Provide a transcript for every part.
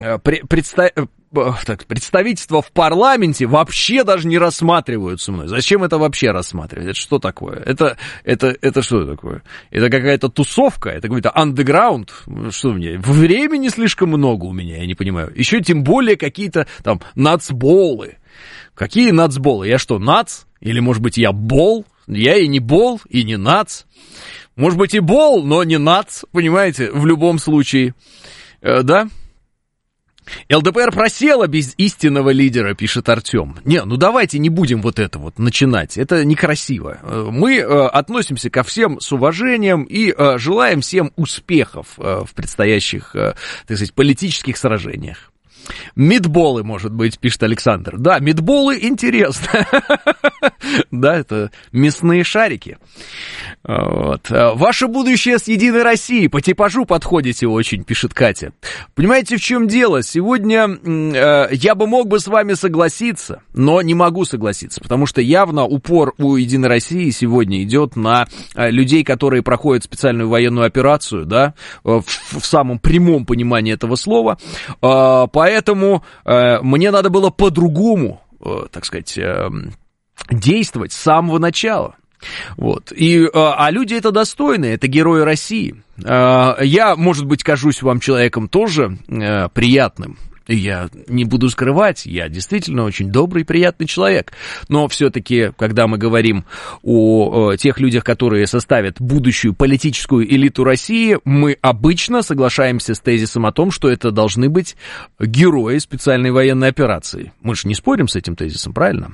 представительство в парламенте вообще даже не рассматривают со мной. Зачем это вообще рассматривать? Это что такое? Это что такое? Это какая-то тусовка? Это какой-то андеграунд? Что мне? Времени слишком много у меня, я не понимаю. Еще тем более какие-то там нацболы. Какие нацболы? Я что, нац? Или, может быть, я бол? Я и не бол, и не нац. Может быть, и бол, но не нац, понимаете, в любом случае. Да? ЛДПР просела без истинного лидера, пишет Артем. Не, ну давайте не будем вот это вот начинать, это некрасиво. Мы относимся ко всем с уважением и желаем всем успехов в предстоящих, так сказать, политических сражениях. Митболы, может быть, пишет Александр. Да, митболы интересно. Да, это мясные шарики. Вот. Ваше будущее с Единой Россией по типажу подходите очень, пишет Катя. Понимаете, в чем дело? Сегодня я мог бы с вами согласиться, но не могу согласиться, потому что явно упор у Единой России сегодня идет на людей, которые проходят специальную военную операцию, да, в самом прямом понимании этого слова. Поэтому мне надо было по-другому, так сказать, действовать с самого начала. Вот. А люди это достойные, это герои России. Я, может быть, кажусь вам человеком тоже приятным. Я не буду скрывать, я действительно очень добрый, приятный человек. Но все-таки, когда мы говорим о тех людях, которые составят будущую политическую элиту России, мы обычно соглашаемся с тезисом о том, что это должны быть герои специальной военной операции. Мы же не спорим с этим тезисом, правильно?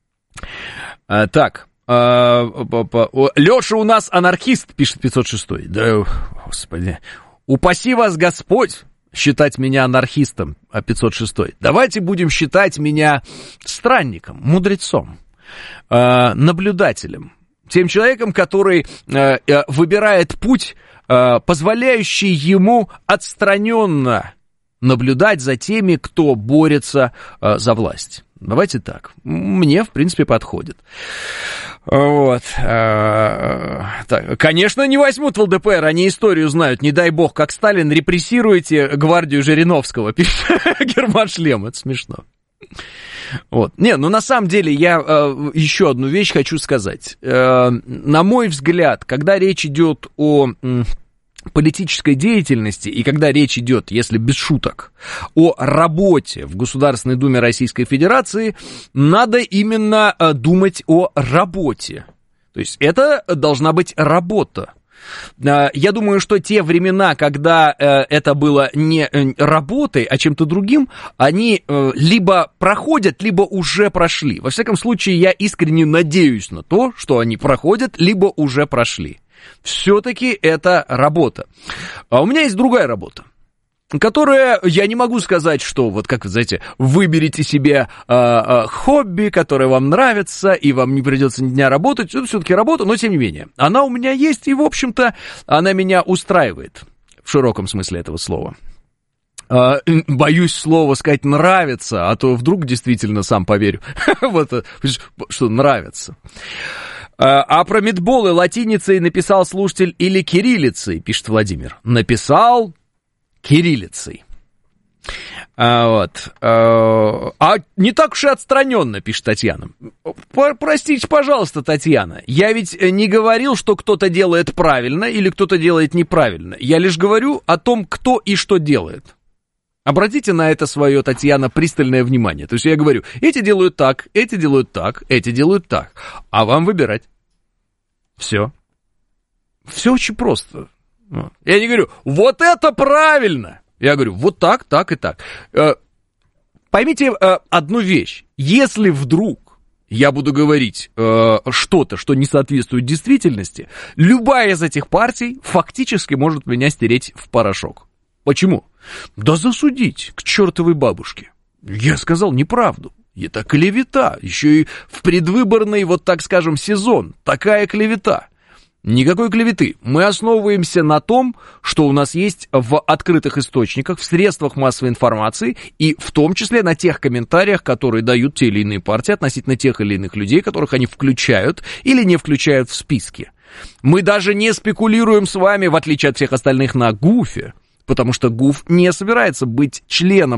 Так. Леша у нас анархист, пишет 506. Да, господи. Упаси вас Господь считать меня анархистом, 506. Давайте будем считать меня странником, мудрецом, наблюдателем. Тем человеком, который выбирает путь, позволяющий ему отстраненно наблюдать за теми, кто борется за власть. Давайте так. Мне, в принципе, подходит. Вот. Так. Конечно, не возьмут в ЛДПР, они историю знают. Не дай бог, как Сталин, репрессируете гвардию Жириновского, пишет Герман Шлем. Это смешно. Вот. Не, ну на самом деле я еще одну вещь хочу сказать. На мой взгляд, когда речь идет о политической деятельности, и когда речь идет, если без шуток, о работе в Государственной Думе Российской Федерации, надо именно думать о работе. То есть это должна быть работа. Я думаю, что те времена, когда это было не работой, а чем-то другим, они либо проходят, либо уже прошли. Во всяком случае, я искренне надеюсь на то, что они проходят, либо уже прошли. Все-таки это работа. А у меня есть другая работа, которая, я не могу сказать, что, вот как вы знаете, выберите себе хобби, которое вам нравится, и вам не придется ни дня работать. Это все-таки работа, но тем не менее. Она у меня есть, и, в общем-то, она меня устраивает, в широком смысле этого слова. Боюсь слово сказать «нравится», а то вдруг действительно сам поверю, вот, что нравится. А про митболы латиницей написал слушатель или кириллицей, пишет Владимир. Написал кириллицей. Вот. А не так уж и отстраненно, пишет Татьяна. Простите, пожалуйста, Татьяна, я ведь не говорил, что кто-то делает правильно или кто-то делает неправильно. Я лишь говорю о том, кто и что делает. Обратите на это свое, Татьяна, пристальное внимание. То есть я говорю, эти делают так, эти делают так, эти делают так. А вам выбирать. Все. Все очень просто. Я не говорю, вот это правильно. Я говорю, вот так, так и так. Поймите одну вещь. Если вдруг я буду говорить что-то, что не соответствует действительности, любая из этих партий фактически может меня стереть в порошок. Почему? Да засудить к чертовой бабушке. Я сказал неправду. Это клевета. Еще и в предвыборный, вот так скажем, сезон. Такая клевета. Никакой клеветы. Мы основываемся на том, что у нас есть в открытых источниках, в средствах массовой информации, и в том числе на тех комментариях, которые дают те или иные партии относительно тех или иных людей, которых они включают или не включают в списки. Мы даже не спекулируем с вами, в отличие от всех остальных, на ГУФе. потому что ГУФ не собирается быть членом